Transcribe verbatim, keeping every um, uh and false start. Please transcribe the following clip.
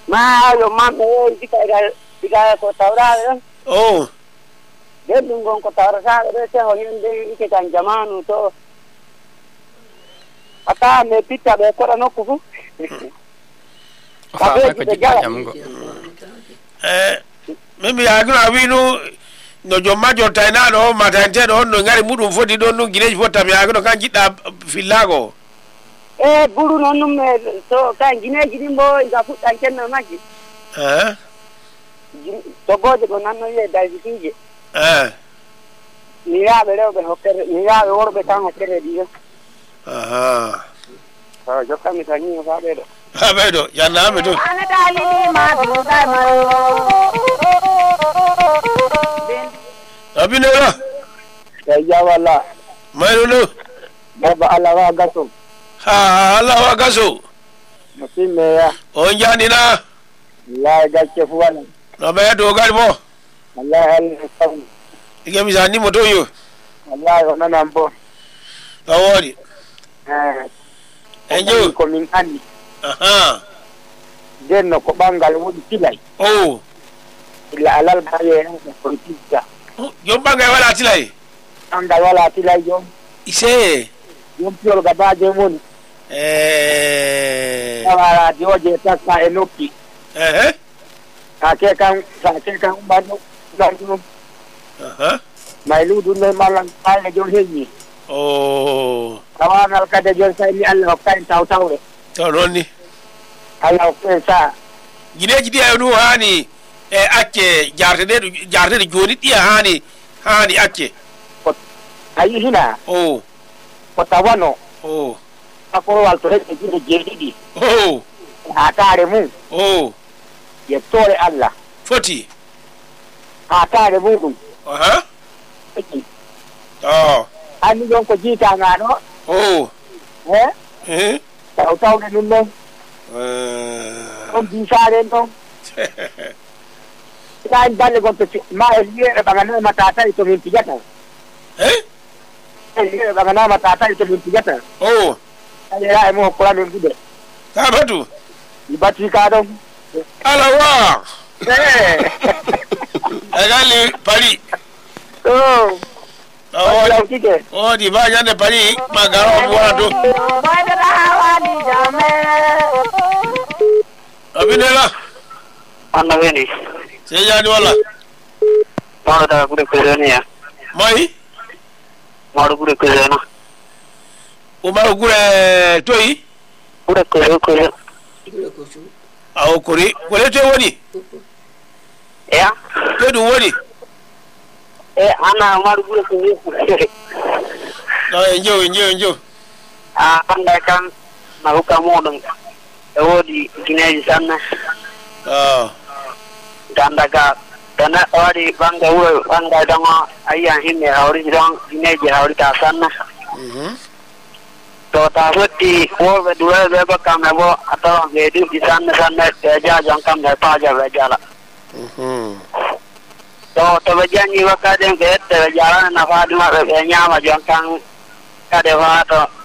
Ma yo mame kita ida ida Kota Ora. Oh. Dia nunggu Kota Ora sa dia se hoyen de ike kan jamanu to. Ata me pita be kora no kufu. Apa ko jika jam go. Eh mimi agna winu no jomma jota na no matante no no ngari mudu foti do no gireji fota mi agno kan jidda fillago. Eh buru no num so kan gineji dimbo ga futa kenna maji. Eh to goje ko nanno ye dai sinje. Eh ni ya bele be hokkere ni ya wor be tan hokkere diga. Aha. Ah yo kan mi tani fa be do. Ha be do ya na be do. Ana dali ni ma do da ma. Abinela. Ya wala. Mayulu. Baba ala wa gaso. Ha ala wa gaso. Musime ya. Onjani na. La gache fuala. No be do galbo. Allah al-Hasan. Ige mi zani moto yo. Allah ona nambo. Awori. Eh. Enjo ko min andi. Aha. Denno ko bangal wodi tilay. Oh. Illa alal baye ko tijja. Yom bangal wala tilay. Bangal wala tilay yom. Ise. Yom piol ga baje mon. Eh. Wala dioje tasa enoki. Eh. Ake kan ake kan banu dan Aha. Mailu dunne malang kale jol heñi. Oh. Tawanal kade jol sayni Allah kain taw tawre. To nonni. Allah pensa. Gineji di anu hani e acce jarte de jarte de joni di hani hani acce. Ayi hina. Oh. Ko tawano. Oh. Akoro alto he jide jedidi. Oh. Atare mu. Oh. Yettore Allah. Foti. Atare mu. Aha. Oh. Ani jon ko jita ngano. Oh. Eh? Eh. Taw taw de nunno. Eh. On bisare no. Kan dalle gon to ma eliere bagana matata ito min pijata. Eh? Eliere bagana matata ito min pijata. Oh. Ala mo ko la min bude. Ta batu. Ibati ka don. Ala wa. Eh. Agali pari. Oh. Oh, oh, di ba jande pari magaro buana do. Abinela. Anna veni. Seja ni wala. Mara da gure kwezani ya. Mai? Mara gure kwezana. O mara gure toyi? Gure kwezana kwezana. Aw kuri, kuri to woni. Ya? To du woni. Eh ana mara gure kwezana. No enjo enjo enjo. Ah anda kan mahuka modong. Ewodi gineji sanna. Ah. Dandaga dana ori banga wo banga dama ayya hinne ori dong gineji ori ta sanna. Mhm. To ta futti wo be duwe be ba kamebo ato be di sanna sanna ja jang kam da pa ja be jala. Mhm. To to be jangi wa ka den ke te jala na fa duma be nyama jang kan ka de wa to